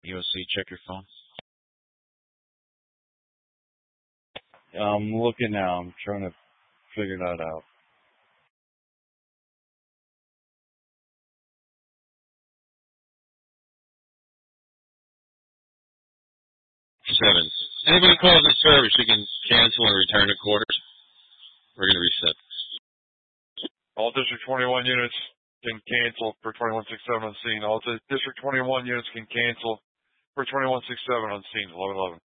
USC, check your phone. I'm looking now. I'm trying to figure that out. 7. Anybody calls in service, you can cancel and return to quarters. We're going to reset. All District 21 units can cancel for 2167 on scene. All District 21 units can cancel for 2167 on scene. 1111.